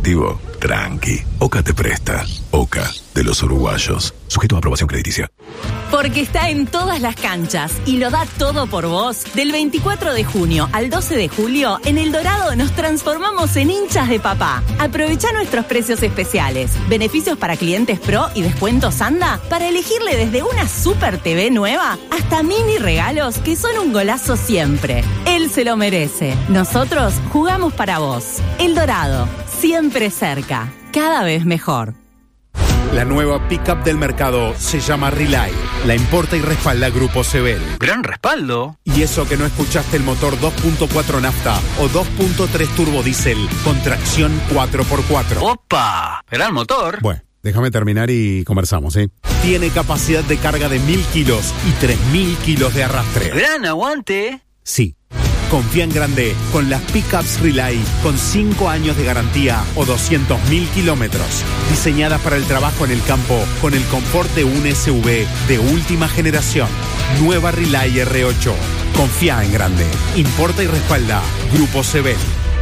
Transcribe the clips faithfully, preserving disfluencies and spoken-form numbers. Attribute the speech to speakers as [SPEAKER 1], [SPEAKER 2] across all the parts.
[SPEAKER 1] deportivo, tranqui. Oca te presta. Oca, de los uruguayos. Sujeto a aprobación crediticia.
[SPEAKER 2] Porque está en todas las canchas y lo da todo por vos. Del veinticuatro de junio al doce de julio, en El Dorado nos transformamos en hinchas de papá. Aprovecha nuestros precios especiales, beneficios para clientes pro y descuentos Anda para elegirle desde una Super T V nueva hasta mini regalos que son un golazo siempre. Él se lo merece. Nosotros jugamos para vos. El Dorado, siempre cerca, cada vez mejor.
[SPEAKER 3] La nueva pick-up del mercado se llama Relay. La importa y respalda Grupo Sebel.
[SPEAKER 4] ¡Gran respaldo!
[SPEAKER 3] Y eso que no escuchaste el motor dos punto cuatro nafta o dos punto tres turbo diésel con tracción cuatro por cuatro.
[SPEAKER 4] ¡Opa! ¡Gran motor!
[SPEAKER 3] Bueno, déjame terminar y conversamos, ¿eh? Tiene capacidad de carga de mil kilos y tres mil kilos de arrastre.
[SPEAKER 4] ¡Gran aguante!
[SPEAKER 3] Sí. Confía en grande con las Pickups Relay con cinco años de garantía o doscientos mil kilómetros. Diseñadas para el trabajo en el campo con el confort de un S U V de última generación. Nueva Relay R ocho. Confía en grande. Importa y respalda Grupo Sebel.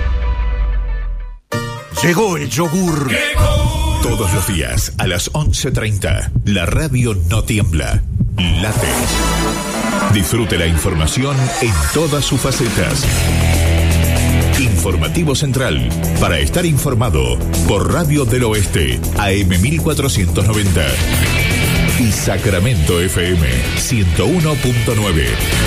[SPEAKER 5] Llegó el yogur. ¡Llegó! Todos los días a las once treinta. La radio no tiembla. Late. Disfrute la información en todas sus facetas. Informativo Central, para estar informado, por Radio del Oeste, A M mil cuatrocientos noventa. Y Sacramento F M, ciento uno punto nueve.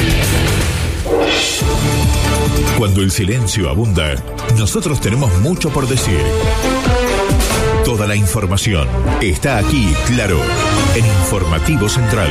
[SPEAKER 5] Cuando el silencio abunda, nosotros tenemos mucho por decir. Toda la información está aquí, claro, en Informativo Central.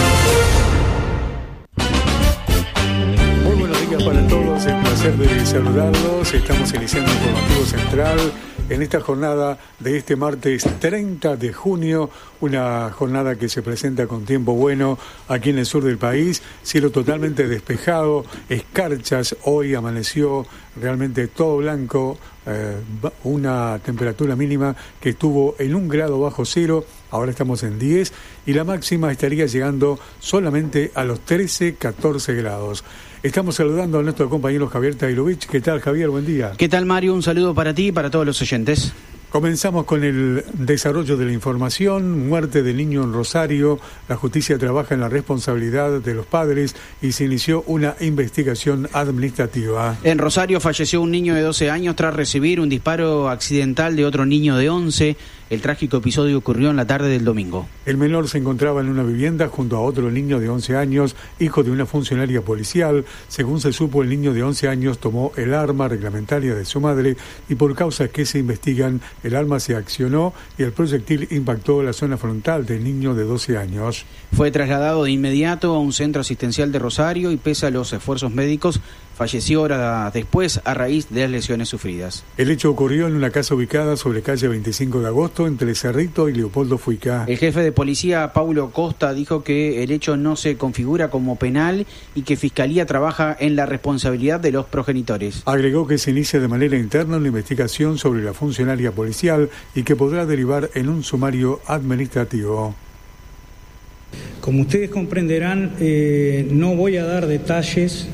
[SPEAKER 6] Para todos, el placer de saludarlos. Estamos iniciando Informativo Central en esta jornada de este martes treinta de junio, una jornada que se presenta con tiempo bueno aquí en el sur del país, cielo totalmente despejado, escarchas, hoy amaneció realmente todo blanco, eh, una temperatura mínima que estuvo en un grado bajo cero, ahora estamos en diez y la máxima estaría llegando solamente a los trece, catorce grados. Estamos saludando a nuestro compañero Javier Tailovich. ¿Qué tal, Javier? Buen día.
[SPEAKER 7] ¿Qué tal, Mario? Un saludo para ti y para todos los oyentes.
[SPEAKER 6] Comenzamos con el desarrollo de la información. Muerte del niño en Rosario. La justicia trabaja en la responsabilidad de los padres y se inició una investigación administrativa.
[SPEAKER 7] En Rosario falleció un niño de doce años tras recibir un disparo accidental de otro niño de once. El trágico episodio ocurrió en la tarde del domingo.
[SPEAKER 6] El menor se encontraba en una vivienda junto a otro niño de once años, hijo de una funcionaria policial. Según se supo, el niño de once años tomó el arma reglamentaria de su madre y por causas que se investigan, el arma se accionó y el proyectil impactó la zona frontal del niño de doce años.
[SPEAKER 7] Fue trasladado de inmediato a un centro asistencial de Rosario y pese a los esfuerzos médicos, falleció horas después a raíz de las lesiones sufridas.
[SPEAKER 6] El hecho ocurrió en una casa ubicada sobre calle veinticinco de agosto entre Cerrito y Leopoldo Fuica.
[SPEAKER 7] El jefe de policía, Paulo Costa, dijo que el hecho no se configura como penal y que Fiscalía trabaja en la responsabilidad de los progenitores.
[SPEAKER 6] Agregó que se inicia de manera interna una investigación sobre la funcionaria policial y que podrá derivar en un sumario administrativo.
[SPEAKER 8] Como ustedes comprenderán, eh, no voy a dar detalles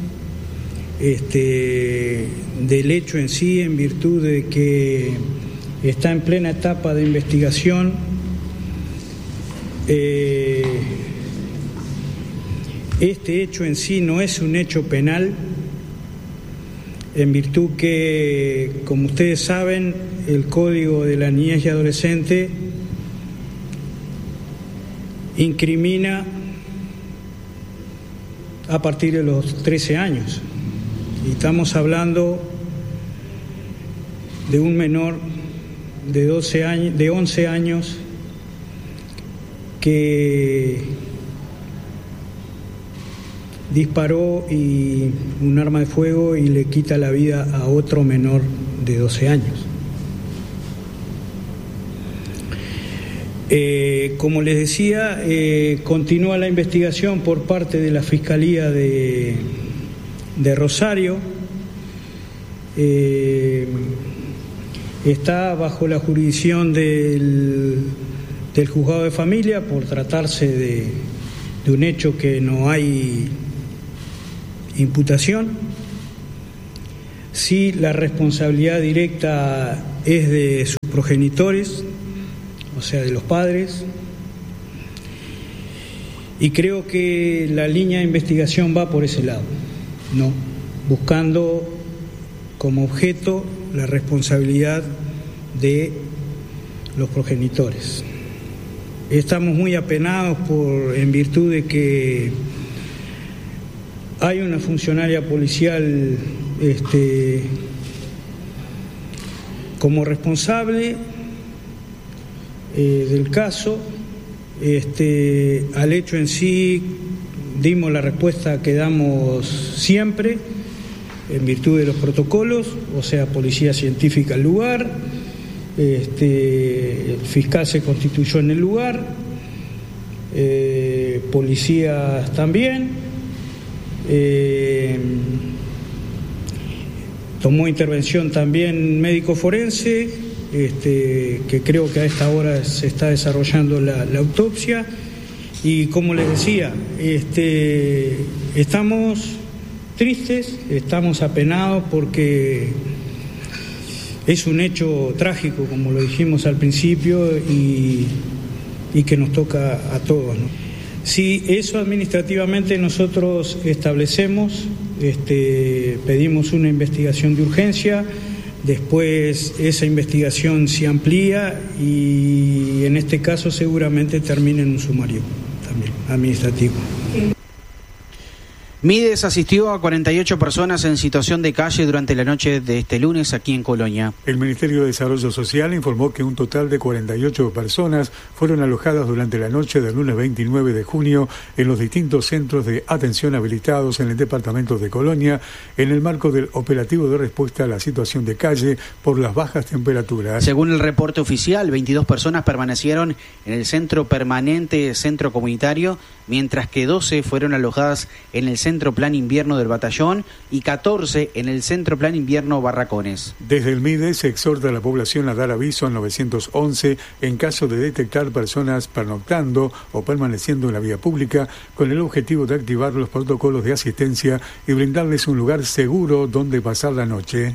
[SPEAKER 8] Este, del hecho en sí, en virtud de que está en plena etapa de investigación. Eh, este hecho en sí no es un hecho penal, en virtud que, como ustedes saben, el Código de la Niñez y Adolescente incrimina a partir de los trece años. Y estamos hablando de un menor de doce años, de once años que disparó y un arma de fuego y le quita la vida a otro menor de doce años. Eh, como les decía, eh, continúa la investigación por parte de la Fiscalía de de Rosario, eh, está bajo la jurisdicción del, del juzgado de familia por tratarse de, de un hecho que no hay imputación. Sí, la responsabilidad directa es de sus progenitores, o sea, de los padres. Y creo que la línea de investigación va por ese lado, ¿no? Buscando como objeto la responsabilidad de los progenitores. Estamos muy apenados por, en virtud de que hay una funcionaria policial este, como responsable eh, del caso. Este, al hecho en sí dimos la respuesta que damos siempre en virtud de los protocolos, o sea, policía científica al lugar, este, el fiscal se constituyó en el lugar, eh, policías también, eh, tomó intervención también médico forense, Este, que creo que a esta hora se está desarrollando la, la autopsia, y como les decía, este, estamos tristes, estamos apenados porque es un hecho trágico, como lo dijimos al principio, y, y que nos toca a todos, ¿no? Si eso administrativamente nosotros establecemos, este, pedimos una investigación de urgencia. Después esa investigación se amplía y en este caso seguramente termina en un sumario también administrativo.
[SPEAKER 7] Mides asistió a cuarenta y ocho personas en situación de calle durante la noche de este lunes aquí en Colonia.
[SPEAKER 6] El Ministerio de Desarrollo Social informó que un total de cuarenta y ocho personas fueron alojadas durante la noche del lunes veintinueve de junio en los distintos centros de atención habilitados en el departamento de Colonia en el marco del operativo de respuesta a la situación de calle por las bajas temperaturas.
[SPEAKER 7] Según el reporte oficial, veintidós personas permanecieron en el centro permanente centro comunitario, mientras que doce fueron alojadas en el centro Centro Plan Invierno del Batallón y catorce en el Centro Plan Invierno Barracones.
[SPEAKER 6] Desde el MIDES se exhorta a la población a dar aviso al nueve once en caso de detectar personas pernoctando o permaneciendo en la vía pública, con el objetivo de activar los protocolos de asistencia y brindarles un lugar seguro donde pasar la noche.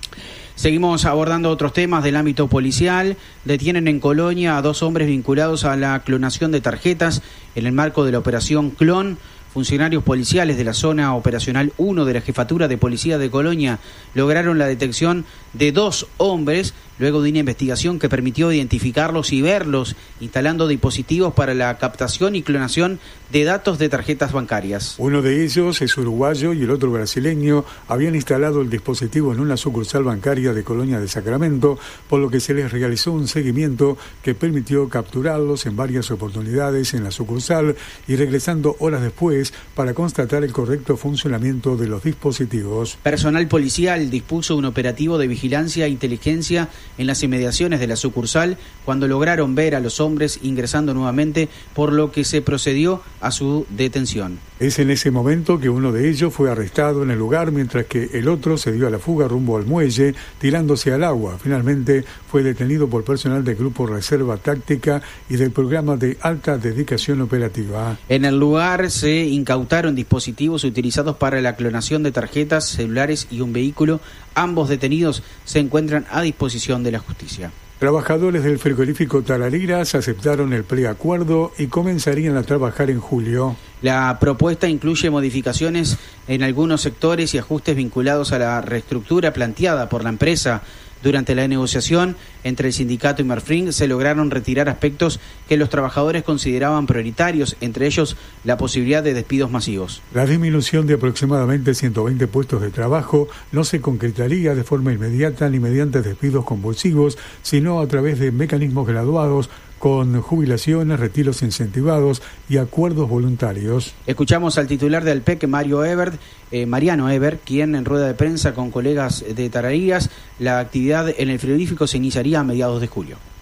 [SPEAKER 7] Seguimos abordando otros temas del ámbito policial. Detienen en Colonia a dos hombres vinculados a la clonación de tarjetas en el marco de la operación Clon. Funcionarios policiales de la zona operacional uno de la Jefatura de Policía de Colonia lograron la detección de dos hombres luego de una investigación que permitió identificarlos y verlos instalando dispositivos para la captación y clonación de datos de tarjetas bancarias.
[SPEAKER 6] Uno de ellos es uruguayo y el otro brasileño. Habían instalado el dispositivo en una sucursal bancaria de Colonia de Sacramento, por lo que se les realizó un seguimiento que permitió capturarlos en varias oportunidades en la sucursal y regresando horas después para constatar el correcto funcionamiento de los dispositivos.
[SPEAKER 7] Personal policial dispuso un operativo de vigilancia e inteligencia en las inmediaciones de la sucursal cuando lograron ver a los hombres ingresando nuevamente, por lo que se procedió a su detención.
[SPEAKER 6] Es en ese momento que uno de ellos fue arrestado en el lugar, mientras que el otro se dio a la fuga rumbo al muelle, tirándose al agua. Finalmente fue detenido por personal del Grupo Reserva Táctica y del Programa de Alta Dedicación Operativa.
[SPEAKER 7] En el lugar se incautaron dispositivos utilizados para la clonación de tarjetas, celulares y un vehículo. Ambos detenidos se encuentran a disposición de la justicia.
[SPEAKER 6] Trabajadores del frigorífico Tarariras aceptaron el preacuerdo y comenzarían a trabajar en julio.
[SPEAKER 7] La propuesta incluye modificaciones en algunos sectores y ajustes vinculados a la reestructura planteada por la empresa. Durante la negociación entre el sindicato y Marfrig se lograron retirar aspectos que los trabajadores consideraban prioritarios, entre ellos la posibilidad de despidos masivos.
[SPEAKER 6] La disminución de aproximadamente ciento veinte puestos de trabajo no se concretaría de forma inmediata ni mediante despidos convulsivos, sino a través de mecanismos graduados con jubilaciones, retiros incentivados y acuerdos voluntarios.
[SPEAKER 7] Escuchamos al titular del P E C, Mario Ebert, eh, Mariano Ebert, quien en rueda de prensa con colegas de Tarariras, la actividad en el frigorífico se iniciaría a mediados de julio.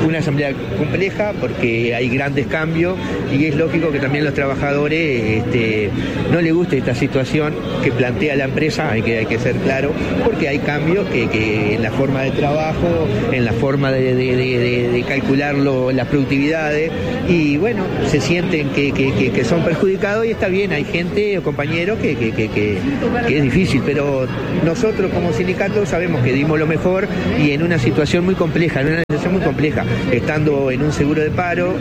[SPEAKER 9] una asamblea compleja porque hay grandes cambios y es lógico que también los trabajadores este, no les guste esta situación que plantea la empresa, hay que, hay que ser claro, porque hay cambios que, que en la forma de trabajo, en la forma de, de, de, de, de calcular lo, las productividades, y bueno, se sienten que, que, que, que son perjudicados, y está bien, hay gente o compañeros que, que, que, que, que es difícil, pero nosotros como sindicato sabemos que dimos lo mejor y en una situación muy compleja, en una situación muy compleja, estando en un seguro de paro,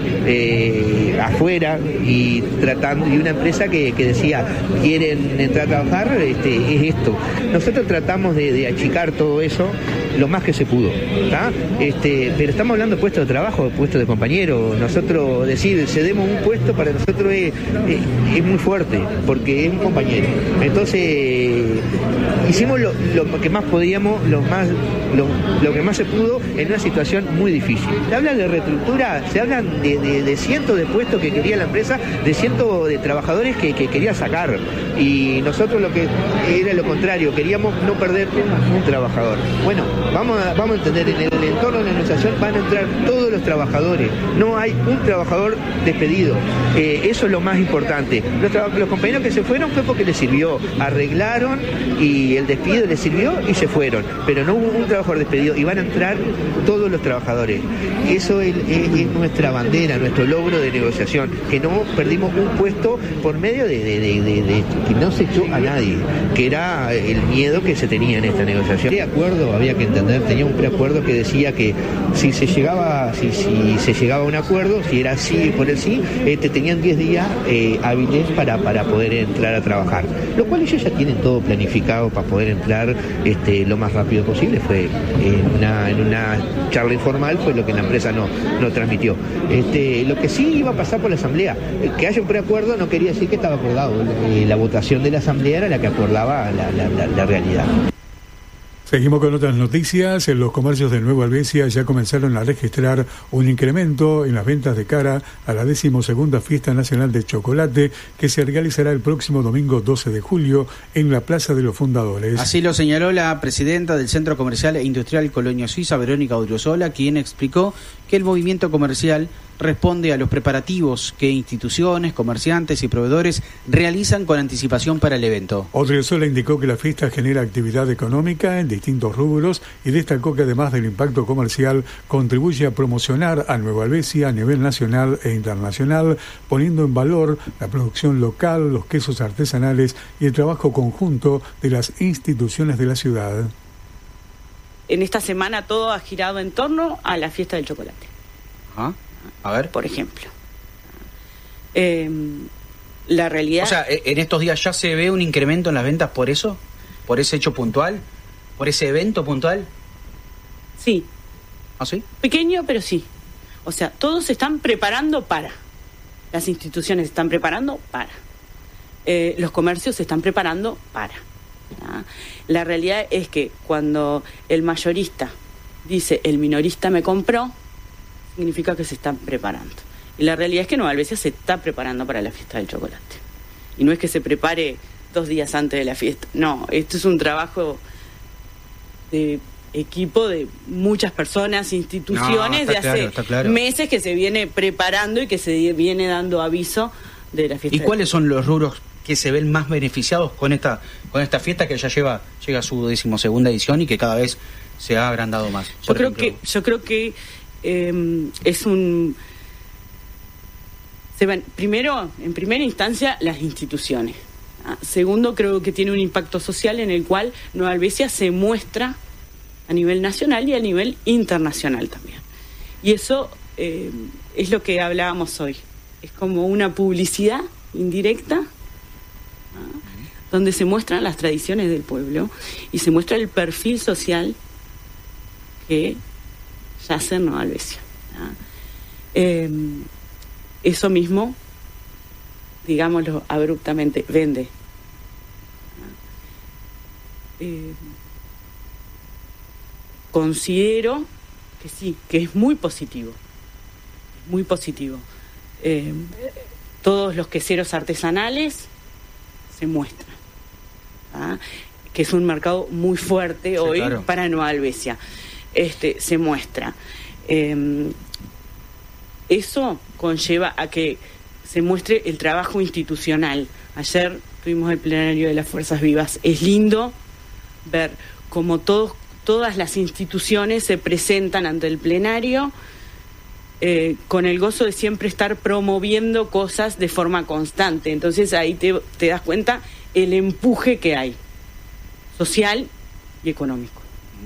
[SPEAKER 9] eh, afuera, y tratando, y una empresa que, que decía, quieren entrar a trabajar, este, es esto. Nosotros tratamos de, de achicar todo eso lo más que se pudo, ¿tá? Este, pero estamos hablando de puestos de trabajo, puestos de compañero. Nosotros decir, cedemos un puesto para nosotros es, es, es muy fuerte, porque es un compañero. Entonces, hicimos lo, lo que más podíamos, lo más lo, lo que más se pudo en una situación muy difícil. Se habla de reestructura, se hablan de, de, de cientos de puestos que quería la empresa, de cientos de trabajadores que, que quería sacar, y nosotros lo que era lo contrario, queríamos no perder un, un trabajador. Bueno, vamos a, vamos a entender, en el entorno de la negociación van a entrar todos los trabajadores, no hay un trabajador despedido, eh, eso es lo más importante. Los, los compañeros que se fueron fue porque les sirvió, arreglaron y el despido les sirvió y se fueron, pero no hubo un trabajador despedido, y van a entrar todos los trabajadores. Eso es, es, es nuestra bandera, nuestro logro de negociación, que no perdimos un puesto por medio de, de, de, de, de que no se echó a nadie, que era el miedo que se tenía en esta negociación. De acuerdo, había que entender, tenía un preacuerdo que decía que si se llegaba, si, si se llegaba a un acuerdo, si era sí por el sí, este, tenían diez días eh, hábiles para, para poder entrar a trabajar, lo cual ellos ya tienen todo planificado para poder entrar este, lo más rápido posible. Fue en una, en una charla informal, fue lo que la empresa no, no transmitió. Este, lo que sí iba a pasar por la asamblea, que haya un preacuerdo no quería decir que estaba acordado, eh, la votación de la asamblea era la que acordaba la, la, la, la realidad.
[SPEAKER 6] Seguimos con otras noticias. Los comercios de Nueva Helvecia ya comenzaron a registrar un incremento en las ventas de cara a la decimosegunda Fiesta Nacional de Chocolate, que se realizará el próximo domingo doce de julio en la Plaza de los Fundadores.
[SPEAKER 7] Así lo señaló la presidenta del Centro Comercial e Industrial Colonia Suiza, Verónica Odriozola, quien explicó que el movimiento comercial responde a los preparativos que instituciones, comerciantes y proveedores realizan con anticipación para el evento.
[SPEAKER 6] Odriozola indicó que la fiesta genera actividad económica en distintos rubros y destacó que además del impacto comercial contribuye a promocionar a Nueva Helvecia a nivel nacional e internacional, poniendo en valor la producción local, los quesos artesanales y el trabajo conjunto de las instituciones de la ciudad.
[SPEAKER 10] En esta semana todo ha girado en torno a la fiesta del chocolate.
[SPEAKER 7] ¿Ah? A ver.
[SPEAKER 10] Por ejemplo. Eh, la realidad...
[SPEAKER 7] O sea, ¿en estos días ya se ve un incremento en las ventas por eso? ¿Por ese hecho puntual? ¿Por ese evento puntual?
[SPEAKER 10] Sí.
[SPEAKER 7] ¿Ah, sí?
[SPEAKER 10] Pequeño, pero sí. O sea, todos se están preparando para. Las instituciones se están preparando para. Eh, los comercios se están preparando para. ¿Ah? La realidad es que cuando el mayorista dice el minorista me compró, significa que se están preparando. Y la realidad es que Nueva Helvecia se está preparando para la fiesta del chocolate. Y no es que se prepare dos días antes de la fiesta. No, esto es un trabajo de equipo de muchas personas, instituciones, no, de hace
[SPEAKER 7] claro, claro.
[SPEAKER 10] meses que se viene preparando y que se viene dando aviso de la fiesta.
[SPEAKER 7] ¿Y cuáles son los rubros que se ven más beneficiados con esta con esta fiesta que ya lleva llega a su decimosegunda edición y que cada vez se ha agrandado más?
[SPEAKER 10] Yo creo que yo creo que eh, es un se van, primero, en primera instancia, las instituciones. ¿Ah? Segundo, creo que tiene un impacto social en el cual Nueva Helvecia se muestra a nivel nacional y a nivel internacional también. Y eso eh, es lo que hablábamos hoy. Es como una publicidad indirecta, ¿ah? donde se muestran las tradiciones del pueblo y se muestra el perfil social que yace en Nueva Helvecia. ¿Ah? Eh, eso mismo, digámoslo abruptamente, vende. Eh, considero que sí, que es muy positivo, muy positivo. Eh, todos los queseros artesanales se muestran, ¿ah? que es un mercado muy fuerte sí, hoy claro. para Nueva Helvecia. Este, se muestra. Eh, eso conlleva a que se muestre el trabajo institucional. Ayer tuvimos el plenario de las Fuerzas Vivas. Es lindo ver cómo todos, todas las instituciones se presentan ante el plenario eh, con el gozo de siempre estar promoviendo cosas de forma constante. Entonces ahí te, te das cuenta el empuje que hay, social y económico.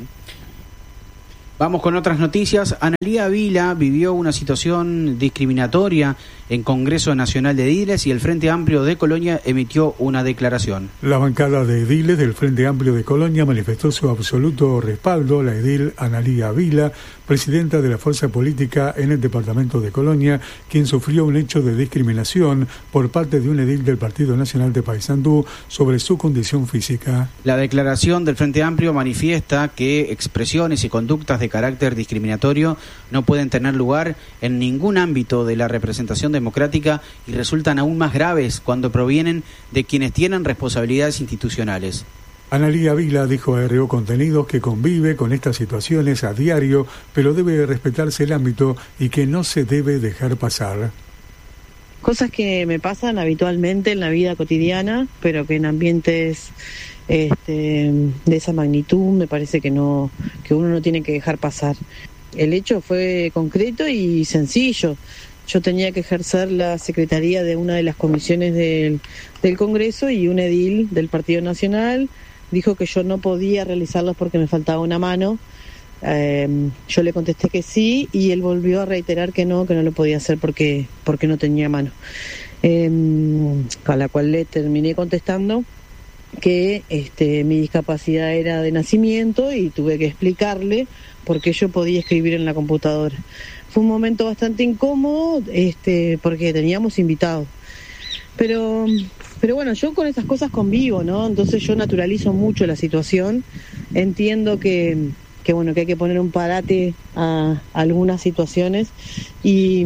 [SPEAKER 7] Vamos con otras noticias. Analía Vila vivió una situación discriminatoria en Congreso Nacional de Ediles y el Frente Amplio de Colonia emitió una declaración.
[SPEAKER 6] La bancada de ediles del Frente Amplio de Colonia manifestó su absoluto respaldo a la edil Analía Vila, presidenta de la fuerza política en el departamento de Colonia, quien sufrió un hecho de discriminación por parte de un edil del Partido Nacional de Paysandú sobre su condición física.
[SPEAKER 7] La declaración del Frente Amplio manifiesta que expresiones y conductas de carácter discriminatorio no pueden tener lugar en ningún ámbito de la representación democrática y resultan aún más graves cuando provienen de quienes tienen responsabilidades institucionales.
[SPEAKER 6] Analía Vila dijo a R O Contenidos que convive con estas situaciones a diario, pero debe respetarse el ámbito y que no se debe dejar pasar.
[SPEAKER 11] Cosas que me pasan habitualmente en la vida cotidiana, pero que en ambientes este, de esa magnitud me parece que no, que uno no tiene que dejar pasar. El hecho fue concreto y sencillo. Yo tenía que ejercer la secretaría de una de las comisiones del, del Congreso y un edil del Partido Nacional dijo que yo no podía realizarlos porque me faltaba una mano. Eh, yo le contesté que sí y él volvió a reiterar que no, que no lo podía hacer porque, porque no tenía mano. Eh, a la cual le terminé contestando que este, mi discapacidad era de nacimiento y tuve que explicarle por qué yo podía escribir en la computadora. Fue un momento bastante incómodo este, porque teníamos invitados. Pero, pero bueno, yo con esas cosas convivo, ¿no? Entonces yo naturalizo mucho la situación. Entiendo que, que bueno, que hay que poner un parate a, a algunas situaciones. Y,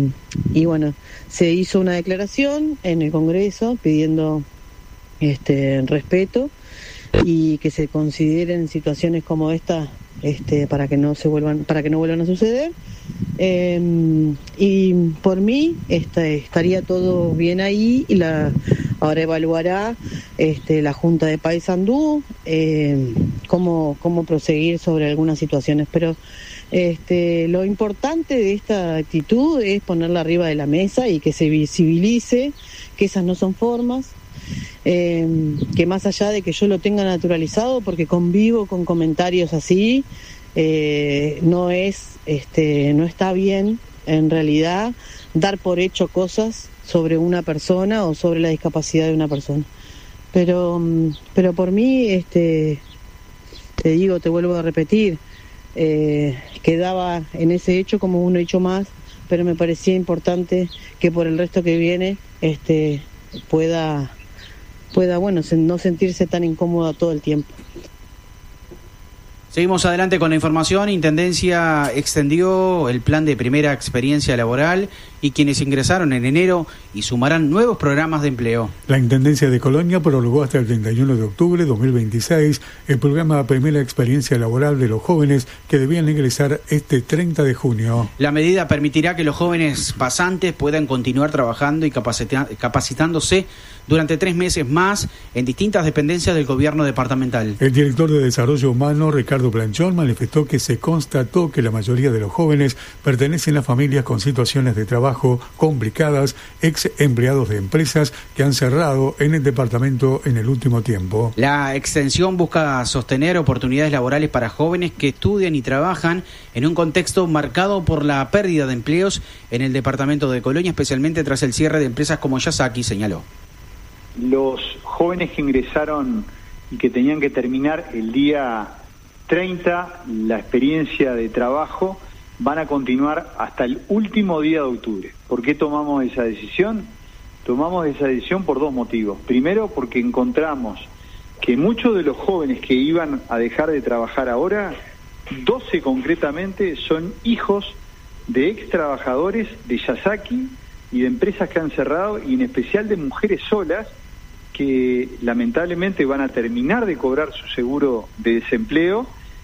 [SPEAKER 11] y bueno, se hizo una declaración en el Congreso pidiendo este respeto y que se consideren situaciones como esta este, para que no se vuelvan, para que no vuelvan a suceder. Eh, y por mí este, estaría todo bien ahí y la ahora evaluará este, la Junta de Paysandú eh, cómo, cómo proseguir sobre algunas situaciones, pero este, lo importante de esta actitud es ponerla arriba de la mesa y que se visibilice que esas no son formas, eh, que más allá de que yo lo tenga naturalizado porque convivo con comentarios así, eh, no es este no está bien en realidad dar por hecho cosas sobre una persona o sobre la discapacidad de una persona, pero pero por mí este te digo, te vuelvo a repetir, eh, quedaba en ese hecho como un hecho más, pero me parecía importante que por el resto que viene este pueda pueda bueno no sentirse tan incómoda todo el tiempo.
[SPEAKER 7] Seguimos adelante con la información. Intendencia extendió el plan de primera experiencia laboral y quienes ingresaron en enero y sumarán nuevos programas de empleo.
[SPEAKER 6] La Intendencia de Colonia prorrogó hasta el treinta y uno de octubre de dos mil veintiséis el programa Primera Experiencia Laboral de los jóvenes que debían ingresar este treinta de junio.
[SPEAKER 7] La medida permitirá que los jóvenes pasantes puedan continuar trabajando y capacita- capacitándose durante tres meses más en distintas dependencias del gobierno departamental.
[SPEAKER 6] El director de Desarrollo Humano, Ricardo Planchón, manifestó que se constató que la mayoría de los jóvenes pertenecen a familias con situaciones de trabajo complicadas, ex empleados de empresas que han cerrado en el departamento en el último tiempo.
[SPEAKER 7] La extensión busca sostener oportunidades laborales para jóvenes que estudian y trabajan en un contexto marcado por la pérdida de empleos en el departamento de Colonia, especialmente tras el cierre de empresas como Yasaki, señaló.
[SPEAKER 12] Los jóvenes que ingresaron y que tenían que terminar el día treinta la experiencia de trabajo van a continuar hasta el último día de octubre. ¿Por qué tomamos esa decisión? Tomamos esa decisión por dos motivos. Primero, porque encontramos que muchos de los jóvenes que iban a dejar de trabajar ahora, doce concretamente, son hijos de ex trabajadores de Yasaki y de empresas que han cerrado, y en especial de mujeres solas que lamentablemente van a terminar de cobrar su seguro de desempleo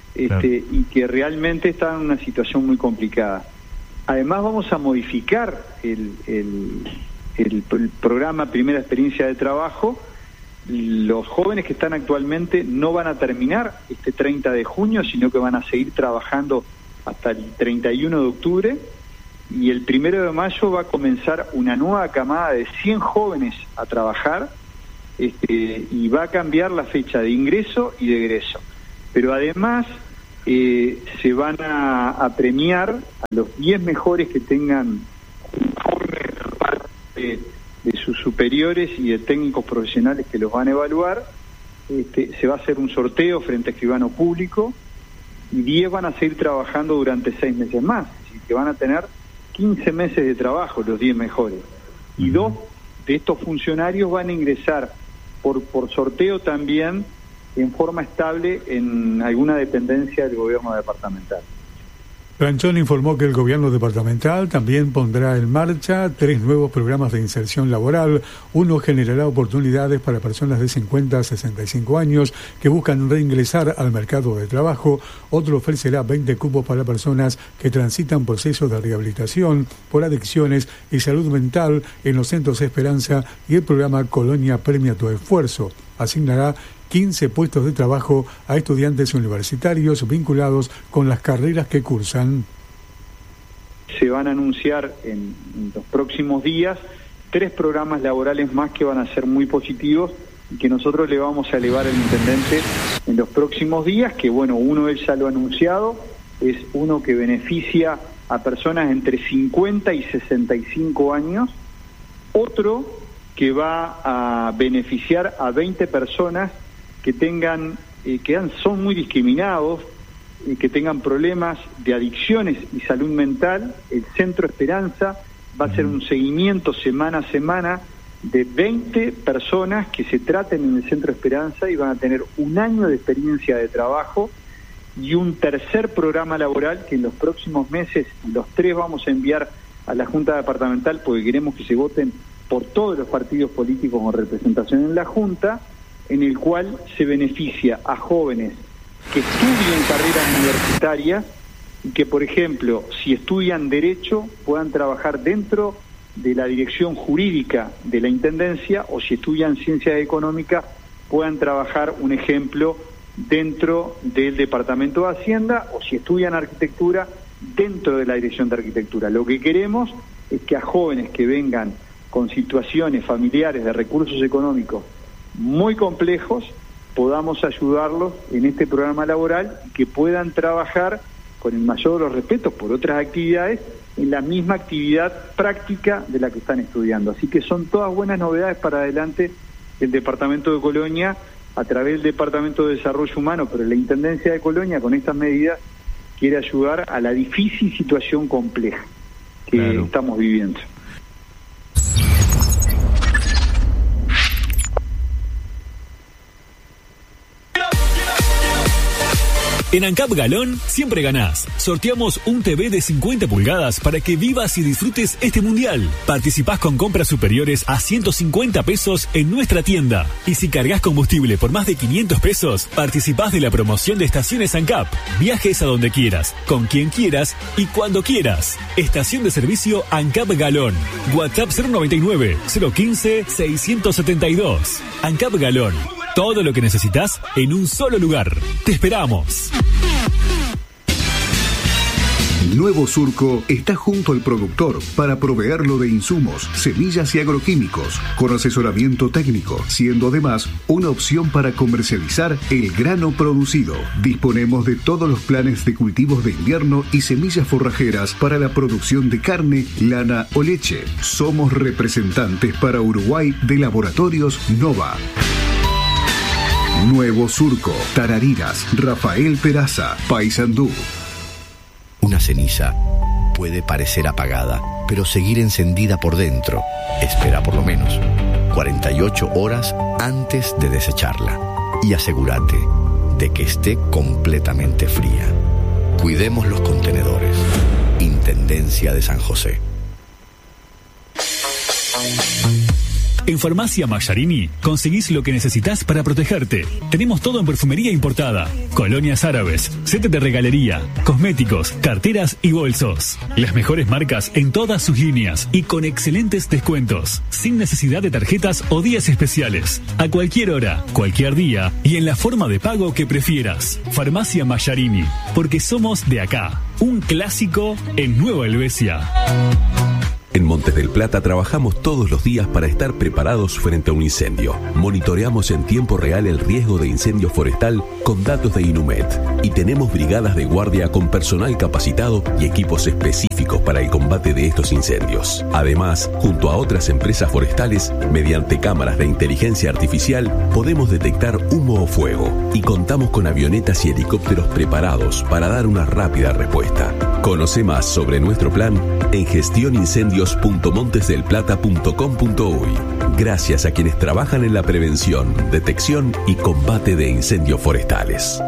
[SPEAKER 12] este,
[SPEAKER 13] Claro.
[SPEAKER 12] y que realmente están en una situación muy complicada. Además vamos a modificar el, el, el, el programa Primera Experiencia de Trabajo. Los jóvenes que están actualmente no van a terminar este treinta de junio, sino que van a seguir trabajando hasta el treinta y uno de octubre, y el primero de mayo va a comenzar una nueva camada de cien jóvenes a trabajar, este, y va a cambiar la fecha de ingreso y de egreso. Pero además eh, se van a, a premiar a los diez mejores que tengan informes de parte de, de sus superiores y de técnicos profesionales que los van a evaluar. Este, se va a hacer un sorteo frente a escribano público, y diez van a seguir trabajando durante seis meses más, es decir, que van a tener quince meses de trabajo los diez mejores. Y dos de estos funcionarios van a ingresar por, por sorteo también en forma estable en alguna dependencia del gobierno departamental.
[SPEAKER 6] Planchón informó que el gobierno departamental también pondrá en marcha tres nuevos programas de inserción laboral. Uno generará oportunidades para personas de cincuenta a sesenta y cinco años que buscan reingresar al mercado de trabajo. Otro ofrecerá veinte cupos para personas que transitan procesos de rehabilitación por adicciones y salud mental en los centros Esperanza, y el programa Colonia Premia Tu Esfuerzo asignará quince puestos de trabajo a estudiantes universitarios vinculados con las carreras que cursan.
[SPEAKER 12] Se van a anunciar en, en los próximos días tres programas laborales más que van a ser muy positivos y que nosotros le vamos a elevar al intendente en los próximos días, que bueno, uno él ya lo ha anunciado, es uno que beneficia a personas entre cincuenta y sesenta y cinco años, otro que va a beneficiar a veinte personas que tengan, eh, que han, son muy discriminados, eh, que tengan problemas de adicciones y salud mental. El Centro Esperanza va a hacer un seguimiento semana a semana de veinte personas que se traten en el Centro Esperanza y van a tener un año de experiencia de trabajo y un tercer programa laboral que en los próximos meses, los tres vamos a enviar a la Junta Departamental porque queremos que se voten por todos los partidos políticos con representación en la Junta, en el cual se beneficia a jóvenes que estudien carreras universitarias y que, por ejemplo, si estudian Derecho, puedan trabajar dentro de la dirección jurídica de la Intendencia, o si estudian Ciencias Económicas, puedan trabajar, un ejemplo, dentro del Departamento de Hacienda, o si estudian Arquitectura, dentro de la Dirección de Arquitectura. Lo que queremos es que a jóvenes que vengan con situaciones familiares de recursos económicos muy complejos, podamos ayudarlos en este programa laboral y que puedan trabajar con el mayor de los respetos por otras actividades en la misma actividad práctica de la que están estudiando. Así que son todas buenas novedades para adelante del Departamento de Colonia a través del Departamento de Desarrollo Humano, pero la Intendencia de Colonia con estas medidas quiere ayudar a la difícil situación compleja que claro. estamos viviendo.
[SPEAKER 14] En ANCAP Galón siempre ganás. Sorteamos un T V de cincuenta pulgadas para que vivas y disfrutes este mundial. Participás con compras superiores a ciento cincuenta pesos en nuestra tienda. Y si cargas combustible por más de quinientos pesos, participás de la promoción de estaciones ANCAP. Viajes a donde quieras, con quien quieras y cuando quieras. Estación de servicio ANCAP Galón. WhatsApp cero noventa y nueve, cero quince, seiscientos setenta y dos. ANCAP Galón. Todo lo que necesitas en un solo lugar. Te esperamos.
[SPEAKER 15] Nuevo Surco está junto al productor para proveerlo de insumos, semillas y agroquímicos, con asesoramiento técnico, siendo además una opción para comercializar el grano producido. Disponemos de todos los planes de cultivos de invierno y semillas forrajeras para la producción de carne, lana o leche. Somos representantes para Uruguay de Laboratorios Nova. Nuevo Surco, Tarariras, Rafael Peraza, Paysandú.
[SPEAKER 16] Una ceniza puede parecer apagada, pero seguir encendida por dentro. Espera por lo menos cuarenta y ocho horas antes de desecharla y asegúrate de que esté completamente fría. Cuidemos los contenedores. Intendencia de San José.
[SPEAKER 14] En Farmacia Mayarini conseguís lo que necesitas para protegerte. Tenemos todo en perfumería importada, colonias árabes, setes de regalería, cosméticos, carteras y bolsos. Las mejores marcas en todas sus líneas y con excelentes descuentos, sin necesidad de tarjetas o días especiales. A cualquier hora, cualquier día y en la forma de pago que prefieras. Farmacia Mayarini, porque somos de acá. Un clásico en Nueva Helvecia.
[SPEAKER 1] En Montes del Plata trabajamos todos los días para estar preparados frente a un incendio. Monitoreamos en tiempo real el riesgo de incendio forestal con datos de Inumet y tenemos brigadas de guardia con personal capacitado y equipos específicos para el combate de estos incendios. Además, junto a otras empresas forestales, mediante cámaras de inteligencia artificial, podemos detectar humo o fuego y contamos con avionetas y helicópteros preparados para dar una rápida respuesta. Conoce más sobre nuestro plan en gestión incendios punto montes del plata punto com punto uy. Gracias a quienes trabajan en la prevención, detección y combate de incendios forestales.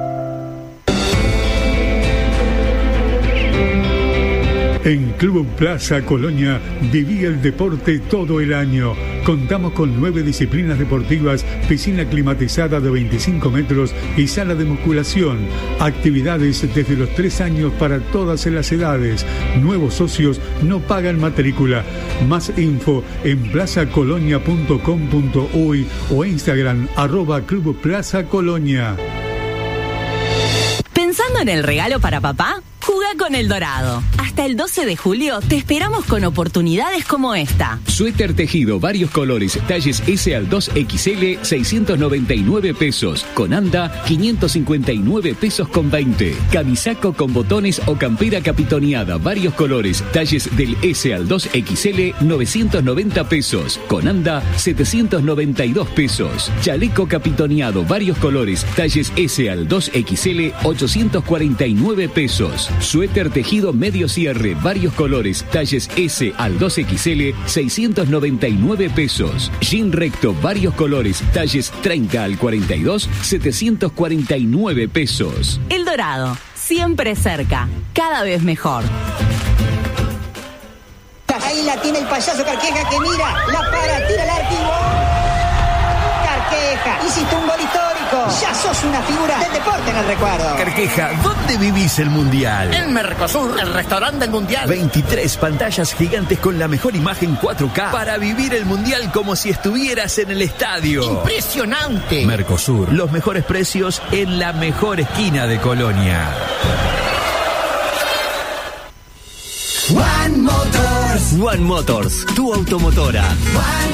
[SPEAKER 6] En Club Plaza Colonia viví el deporte todo el año. Contamos con nueve disciplinas deportivas, piscina climatizada de veinticinco metros y sala de musculación. Actividades desde los tres años para todas las edades. Nuevos socios no pagan matrícula. Más info en plaza colonia punto com punto uy o Instagram arroba Club Plaza Colonia.
[SPEAKER 2] ¿Pensando en el regalo para papá? Jugá con El Dorado. Hasta el doce de julio te esperamos con oportunidades como esta.
[SPEAKER 13] Suéter tejido, varios colores, talles S al dos equis ele, seiscientos noventa y nueve pesos. Con anda, quinientos cincuenta y nueve pesos con veinte. Camisaco con botones o campera capitoneada, varios colores, talles del S al dos equis ele, novecientos noventa pesos. Con anda, setecientos noventa y dos pesos. Chaleco capitoneado, varios colores, talles S al dos equis ele, ochocientos cuarenta y nueve pesos. Suéter tejido medio cierre, varios colores, talles S al dos equis ele, seiscientos noventa y nueve pesos. Jean recto, varios colores, talles treinta al cuarenta y dos, setecientos cuarenta y nueve pesos.
[SPEAKER 2] El Dorado, siempre cerca, cada vez mejor.
[SPEAKER 17] Ahí la tiene el payaso Carqueja que mira, la para, tira el arco y gol. Carqueja, hiciste un gol histórico. Ya sos una figura del deporte en el recuerdo.
[SPEAKER 18] Carqueja, ¿dónde vivís el Mundial?
[SPEAKER 17] En Mercosur, el restaurante del Mundial.
[SPEAKER 18] veintitrés pantallas gigantes con la mejor imagen cuatro K para vivir el Mundial como si estuvieras en el estadio.
[SPEAKER 17] ¡Impresionante!
[SPEAKER 18] Mercosur, los mejores precios en la mejor esquina de Colonia.
[SPEAKER 19] One Motors.
[SPEAKER 18] One Motors, tu automotora.
[SPEAKER 19] One